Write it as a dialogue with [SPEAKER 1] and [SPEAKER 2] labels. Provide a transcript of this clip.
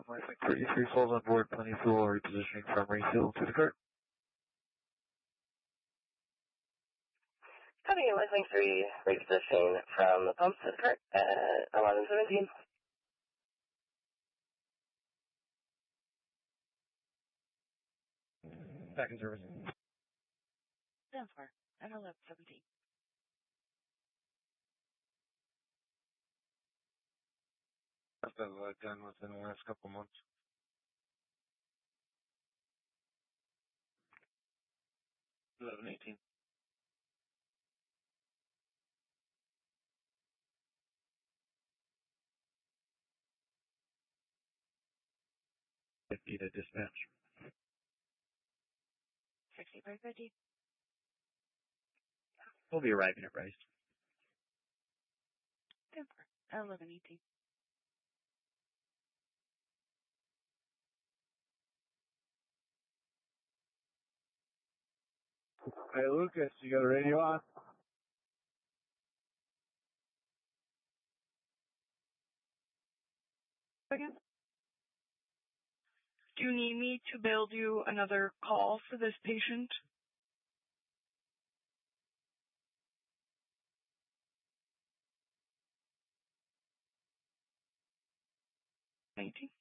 [SPEAKER 1] Westwing 33 falls on board, plenty of fuel, repositioning from refuel to the cart.
[SPEAKER 2] Copy, Westwing 3, repositioning from the pump to the cart at 11:17.
[SPEAKER 1] Back in service.
[SPEAKER 3] Stand for at 11:17.
[SPEAKER 1] Must have done within the last couple months. $11.18. $50 to dispatch.
[SPEAKER 3] 60/50.
[SPEAKER 1] We'll be arriving at Rice.
[SPEAKER 3] Stand for at 11:18.
[SPEAKER 1] Hey, Lucas, you got the radio on?
[SPEAKER 3] Again? Do you need me to build you another call for this patient? 19.